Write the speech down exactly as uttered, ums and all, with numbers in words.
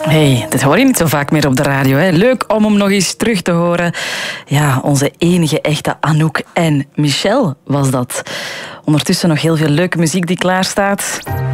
Hey, dit hoor je niet zo vaak meer op de radio. Hè? Leuk om hem nog eens terug te horen. Ja, onze enige echte Anouk en Michel was dat. Ondertussen nog heel veel leuke muziek die klaar staat.